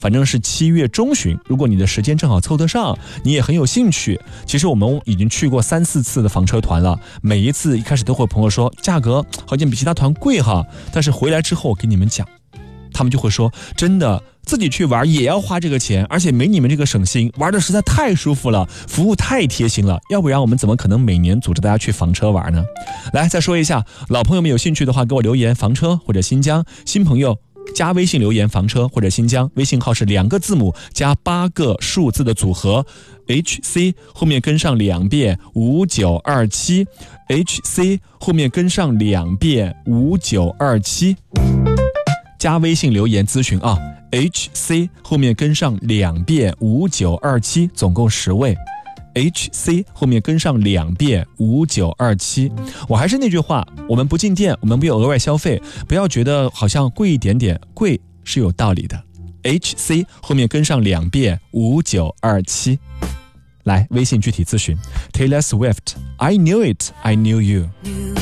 反正是7月中旬，如果你的时间正好凑得上，你也很有兴趣，其实我们已经去过3、4次的房车团了，每一次一开始都会朋友说价格好像比其他团贵哈，但是回来之后我跟你们讲，他们就会说真的自己去玩也要花这个钱，而且没你们这个省心，玩的实在太舒服了，服务太贴心了，要不然我们怎么可能每年组织大家去房车玩呢？来再说一下，老朋友们有兴趣的话给我留言房车或者新疆，新朋友加微信留言房车或者新疆，微信号是2个字母加8个数字的组合 HC 后面跟上2遍5927 HC 后面跟上2遍5927，加微信留言咨询啊 HC 后面跟上2遍5927，总共10位HC 后面跟上2遍5927。我还是那句话，我们不进店，我们不有额外消费，不要觉得好像贵一点点，贵是有道理的。HC 后面跟上2遍5927。来微信具体咨询 Taylor Swift I knew it I knew you。